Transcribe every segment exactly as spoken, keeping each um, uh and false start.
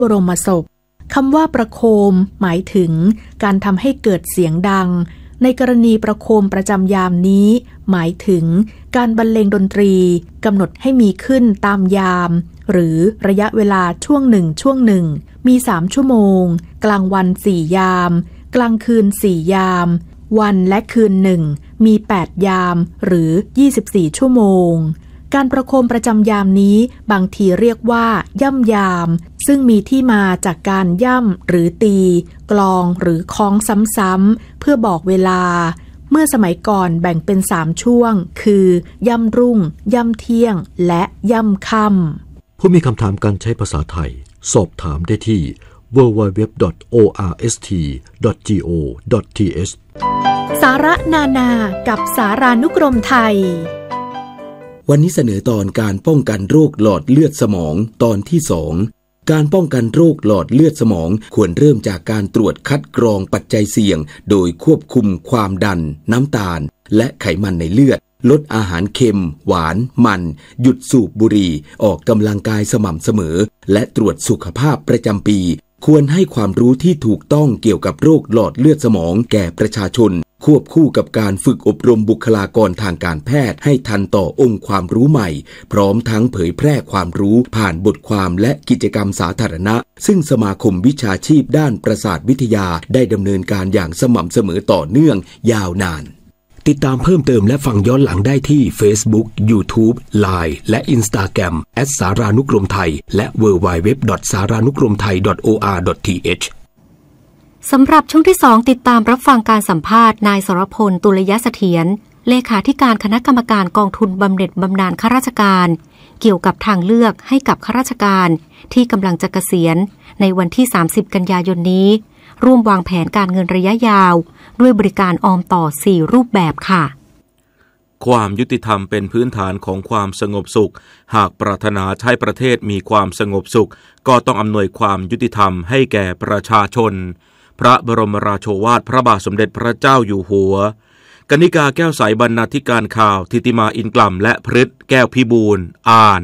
บรมศพคำว่าประโคมหมายถึงการทำให้เกิดเสียงดังในกรณีประโคมประจำยามนี้หมายถึงการบรรเลงดนตรีกำหนดให้มีขึ้นตามยามหรือระยะเวลาช่วงหนึ่งช่วงหนึ่งมีสามชั่วโมงกลางวันสี่ยามกลางคืนสี่ยามวันและคืนหนึ่งมีแปดยามหรือยี่สิบสี่ชั่วโมงการประโคมประจำยามนี้บางทีเรียกว่าย่ำยามซึ่งมีที่มาจากการย่ำหรือตีกลองหรือคล้องซ้ำๆเพื่อบอกเวลาเมื่อสมัยก่อนแบ่งเป็นสามช่วงคือย่ำรุ่งย่ำเที่ยงและย่ำค่ำผู้มีคำถามการใช้ภาษาไทยสอบถามได้ที่ ดับเบิลยู ดับเบิลยู ดับเบิลยู ดอท โอ อาร์ เอส ที ดอท จี โอ ดอท ที เอชสาระนานากับสารานุกรมไทยวันนี้เสนอตอนการป้องกันโรคหลอดเลือดสมองตอนที่สองการป้องกันโรคหลอดเลือดสมองควรเริ่มจากการตรวจคัดกรองปัจจัยเสี่ยงโดยควบคุมความดันน้ำตาลและไขมันในเลือดลดอาหารเค็มหวานมันหยุดสูบบุหรี่ออกกำลังกายสม่ำเสมอและตรวจสุขภาพประจำปีควรให้ความรู้ที่ถูกต้องเกี่ยวกับโรคหลอดเลือดสมองแก่ประชาชนควบคู่กับการฝึกอบรมบุคลากรทางการแพทย์ให้ทันต่อองค์ความรู้ใหม่พร้อมทั้งเผยแพร่ความรู้ผ่านบทความและกิจกรรมสาธารณะซึ่งสมาคมวิชาชีพด้านประสาทวิทยาได้ดำเนินการอย่างสม่ำเสมอต่อเนื่องยาวนานติดตามเพิ่มเติมและฟังย้อนหลังได้ที่ Facebook YouTube ไลน์ และ Instagram แอท สารานุกรมไทยและ ดับเบิลยู ดับเบิลยู ดับเบิลยู ดอท สารานุกรมไทย ดอท โอ อาร์ ดอท ที เอชสำหรับช่วงที่สองติดตามรับฟังการสัมภาษณ์นายสรพล ตุลยเสถียรเลขาธิการคณะกรรมการกองทุนบำเหน็จบำนาญข้าราชการเกี่ยวกับทางเลือกให้กับข้าราชการที่กำลังจะเกษียณในวันที่สามสิบกันยายนนี้ร่วมวางแผนการเงินระยะยาวด้วยบริการออมต่อสี่รูปแบบค่ะความยุติธรรมเป็นพื้นฐานของความสงบสุขหากปรารถนาให้ประเทศมีความสงบสุขก็ต้องอำนวยความยุติธรรมให้แก่ประชาชนพระบรมราโชวาทพระบาทสมเด็จพระเจ้าอยู่หัวกนิกาแก้วใสบรรณาธิการข่าวทิติมาอินกล่ำและพฤทธิ์แก้วพิบูลอ่าน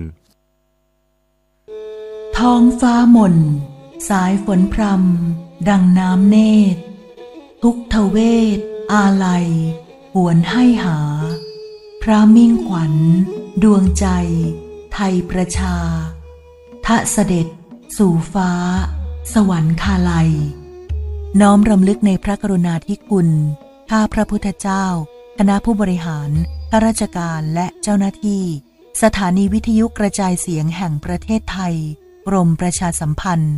ท้องฟ้ามนสายฝนพรำดังน้ำเนตรทุกทเวทอาลัยหวนให้หาพระมิ่งขวัญดวงใจไทยประชาทะเสด็จสู่ฟ้าสวรรคาลัยน้อมรำลึกในพระกรุณาธิคุณข้าพระพุทธเจ้าคณะผู้บริหารข้าราชการและเจ้าหน้าที่สถานีวิทยุกระจายเสียงแห่งประเทศไทยกรมประชาสัมพันธ์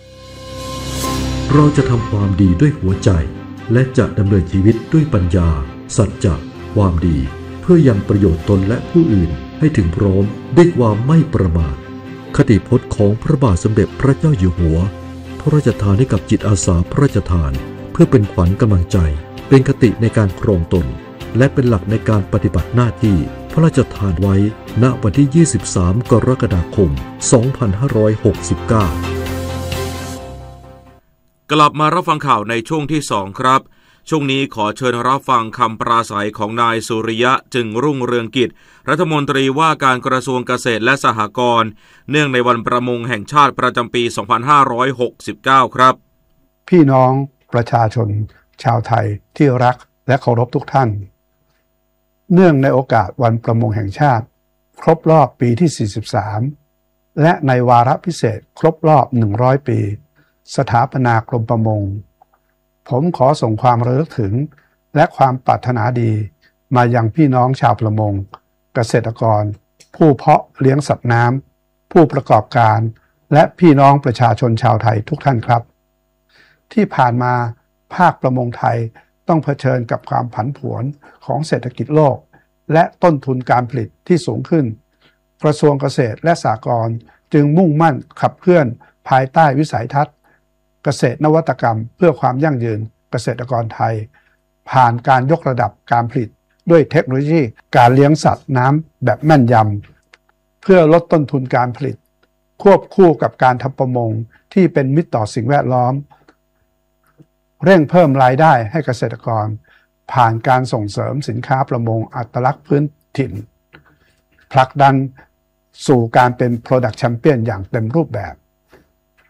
เราจะทำความดีด้วยหัวใจและจะดำเนินชีวิตด้วยปัญญาสัจจะความดีเพื่อยังประโยชน์ตนและผู้อื่นให้ถึงพร้อมด้วยความไม่ประมาทคติพจน์ของพระบาทสมเด็จพระเจ้าอยู่หัวพระราชทานให้กับจิตอาสาพระราชทานเพื่อเป็นขวัญกำลังใจเป็นคติในการครองตนและเป็นหลักในการปฏิบัติหน้าที่พระราชทานไว้ณวันที่ยี่สิบสามกรกฎาคมสองพันห้าร้อยหกสิบเก้ากลับมารับฟังข่าวในช่วงที่สองครับช่วงนี้ขอเชิญรับฟังคำปราศัยของนายสุริยะจึงรุ่งเรืองกิจรัฐมนตรีว่าการกระทรวงเกษตรและสหกรณ์เนื่องในวันประมงแห่งชาติประจำปีสองพันห้าร้อยหกสิบเก้าครับพี่น้องประชาชนชาวไทยที่รักและเคารพทุกท่านเนื่องในโอกาสวันประมงแห่งชาติครบรอบปีที่สี่สิบสามและในวาระพิเศษครบรอบหนึ่งร้อยปีสถาปนากรมประมงผมขอส่งความระลึกถึงและความปรารถนาดีมายังพี่น้องชาวประมงเกษตรกรผู้เพาะเลี้ยงสัตว์น้ำผู้ประกอบการและพี่น้องประชาชนชาวไทยทุกท่านครับที่ผ่านมาภาคประมงไทยต้องเผชิญกับความผันผวนของเศรษฐกิจโลกและต้นทุนการผลิตที่สูงขึ้นกระทรวงเกษตรและสหกรณ์จึงมุ่งมั่นขับเคลื่อนภายใต้วิสัยทัศน์เกษตรนวัตกรรมเพื่อความยั่งยืนเกษตรกรไทยผ่านการยกระดับการผลิตด้วยเทคโนโลยีการเลี้ยงสัตว์น้ำแบบแม่นยำเพื่อลดต้นทุนการผลิตควบคู่กับการทำประมงที่เป็นมิตรต่อสิ่งแวดล้อมเร่งเพิ่มรายได้ให้เกษตรกรผ่านการส่งเสริมสินค้าประมงอัตลักษณ์พื้นถิ่นผลักดันสู่การเป็น Product Champion อย่างเต็มรูปแบบ